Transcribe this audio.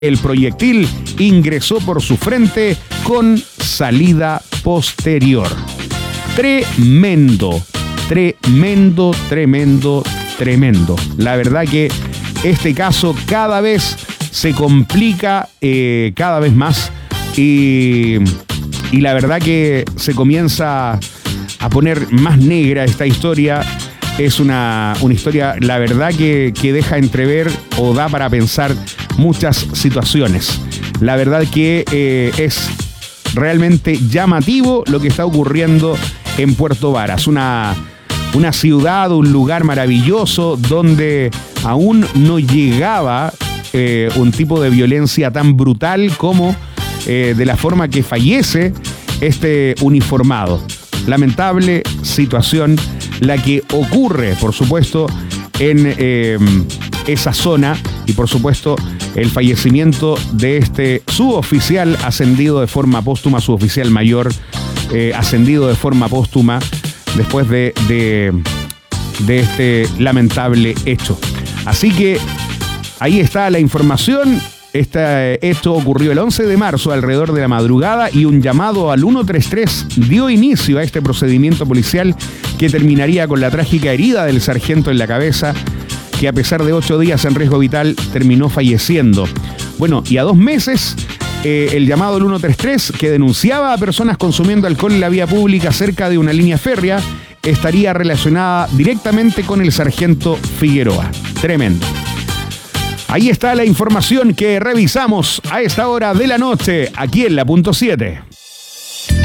El proyectil ingresó por su frente con salida posterior. Tremendo. La verdad que este caso cada vez se complica cada vez más y la verdad que se comienza a poner más negra esta historia. Es una historia, la verdad, que deja entrever o da para pensar muchas situaciones. La verdad que es realmente llamativo lo que está ocurriendo en Puerto Varas. Una ciudad, un lugar maravilloso donde aún no llegaba un tipo de violencia tan brutal como de la forma que fallece este uniformado. Lamentable situación la que ocurre, por supuesto, en esa zona y, por supuesto, el fallecimiento de este suboficial ascendido de forma póstuma, suboficial mayor ascendido de forma póstuma después de este lamentable hecho. Así que ahí está la información. Esto ocurrió el 11 de marzo alrededor de la madrugada y un llamado al 133 dio inicio a este procedimiento policial que terminaría con la trágica herida del sargento en la cabeza, que a pesar de 8 días en riesgo vital terminó falleciendo. Bueno, y a 2 meses el llamado al 133 que denunciaba a personas consumiendo alcohol en la vía pública cerca de una línea férrea estaría relacionada directamente con el sargento Figueroa. Tremendo. Ahí está la información que revisamos a esta hora de la noche, aquí en la Punto 7.